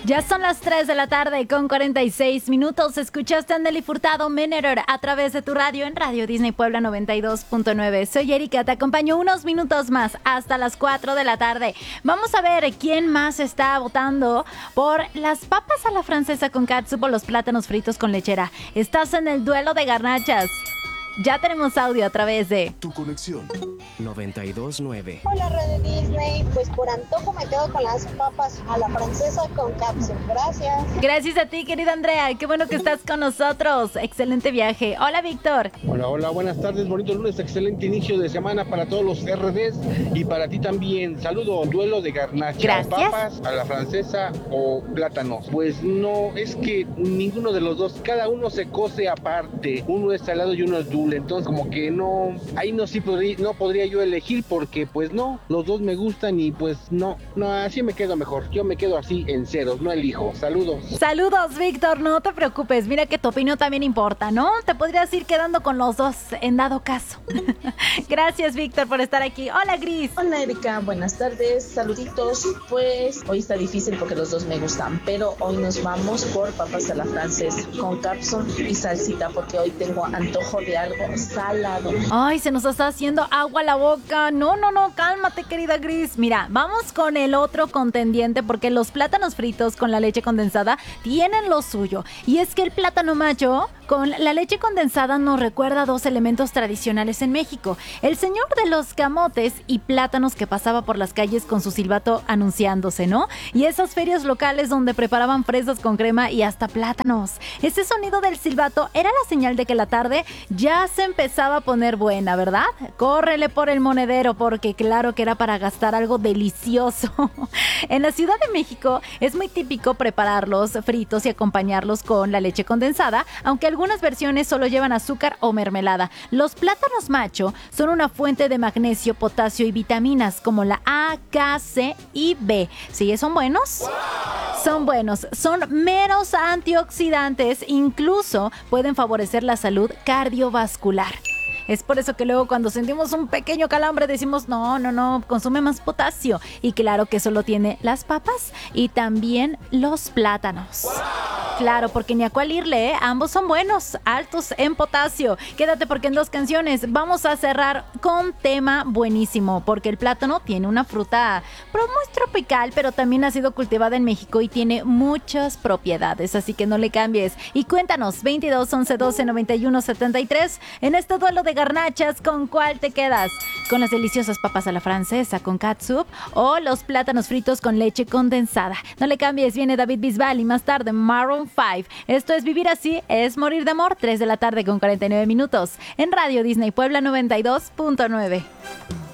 Ya son las 3 de la tarde con 46 minutos. Escuchaste a Nelly Furtado, Minute a través de tu radio en Radio Disney Puebla 92.9. Soy Erika, te acompaño unos minutos más hasta las 4 de la tarde. Vamos a ver quién más está votando por las papas a la francesa con catsup o los plátanos fritos con lechera. Estás en el duelo de garnachas. Ya tenemos audio a través de Tu conexión 92.9. Hola Radio Disney, pues por antojo me quedo con las papas a la francesa con cápsula. Gracias. Gracias a ti, querida Andrea. Qué bueno que estás con nosotros. Excelente viaje. Hola, Víctor. Hola, buenas tardes, bonito lunes, excelente inicio de semana para todos los RDs y para ti también. Saludo, duelo de garnacha. Gracias. Papas a la francesa o plátanos. Pues no, es que ninguno de los dos, cada uno se cose aparte. Uno es salado y uno es dulce. Entonces como que no, ahí no podría yo elegir porque pues no, los dos me gustan y pues no, así me quedo mejor. Yo me quedo así en ceros, no elijo. Saludos. Saludos, Víctor, no te preocupes. Mira que tu opinión también importa, ¿no? Te podrías ir quedando con los dos en dado caso. Gracias, Víctor, por estar aquí. Hola, Gris. Hola, Erika, buenas tardes, saluditos. Pues hoy está difícil porque los dos me gustan, pero hoy nos vamos por papas a la francesa con cápsula y salsita porque hoy tengo antojo de algo salado. Ay, se nos está haciendo agua la boca. No, cálmate, querida Gris. Mira, vamos con el otro contendiente porque los plátanos fritos con la leche condensada tienen lo suyo. Y es que el plátano macho con la leche condensada nos recuerda a dos elementos tradicionales en México. El señor de los camotes y plátanos que pasaba por las calles con su silbato anunciándose, ¿no? Y esas ferias locales donde preparaban fresas con crema y hasta plátanos. Ese sonido del silbato era la señal de que la tarde ya se empezaba a poner buena, ¿verdad? Córrele por el monedero porque claro que era para gastar algo delicioso. En la Ciudad de México es muy típico prepararlos fritos y acompañarlos con la leche condensada, aunque algunas versiones solo llevan azúcar o mermelada. Los plátanos macho son una fuente de magnesio, potasio y vitaminas como la A, K, C y B. ¿Sí? ¿Son buenos? Son buenos, son meros antioxidantes, incluso pueden favorecer la salud cardiovascular. Es por eso que luego cuando sentimos un pequeño calambre decimos no, consume más potasio. Y claro que eso lo tiene las papas y también los plátanos. Claro, porque ni a cuál irle, ambos son buenos, altos en potasio. Quédate porque en 2 canciones vamos a cerrar con tema buenísimo, porque el plátano tiene una fruta muy tropical, pero también ha sido cultivada en México y tiene muchas propiedades, así que no le cambies. Y cuéntanos, 22 11 12 91 73, en este duelo de garnachas, ¿con cuál te quedas? ¿Con las deliciosas papas a la francesa con catsup o los plátanos fritos con leche condensada? No le cambies, viene David Bisbal y más tarde Maroon 5. Esto es Vivir Así, es Morir de Amor, 3 de la tarde con 49 minutos en Radio Disney Puebla 92.9.